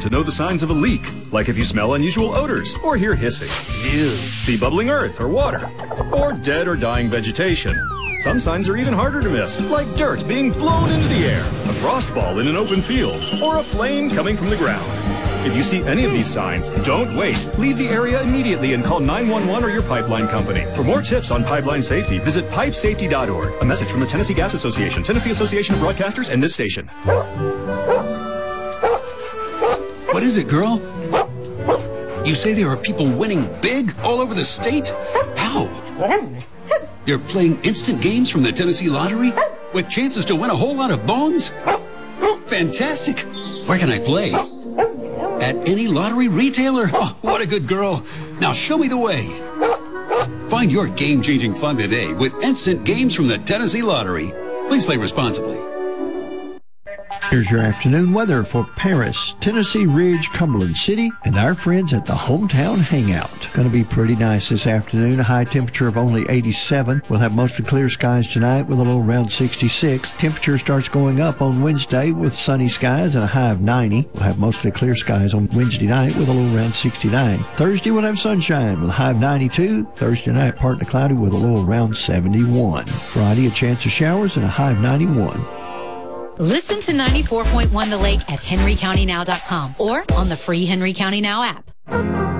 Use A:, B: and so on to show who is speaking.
A: to know the signs of a leak, like if you smell unusual odors or hear hissing. Ew. See bubbling earth or water, or dead or dying vegetation. Some signs are even harder to miss, like dirt being blown into the air, a frost ball in an open field, or a flame coming from the ground. If you see any of these signs, don't wait. Leave the area immediately and call 911 or your pipeline company. For more tips on pipeline safety, visit pipesafety.org. A message from the Tennessee Gas Association, Tennessee Association of Broadcasters, and this station.
B: What is it, girl? You say there are people winning big all over the state? How? They're playing instant games from the Tennessee Lottery with chances to win a whole lot of bones? Fantastic! Where can I play? At any lottery retailer? Oh, what a good girl. Now show me the way. Find your game-changing fun today with instant games from the Tennessee Lottery. Please play responsibly.
C: Here's your afternoon weather for Paris, Tennessee Ridge, Cumberland City, and our friends at the Hometown Hangout. Going to be pretty nice this afternoon. A high temperature of only 87. We'll have mostly clear skies tonight with a low around 66. Temperature starts going up on Wednesday with sunny skies and a high of 90. We'll have mostly clear skies on Wednesday night with a low around 69. Thursday we'll have sunshine with a high of 92. Thursday night partly cloudy with a low around 71. Friday a chance of showers and a high of 91.
D: Listen to 94.1 The Lake at henrycountynow.com or on the free Henry County Now app.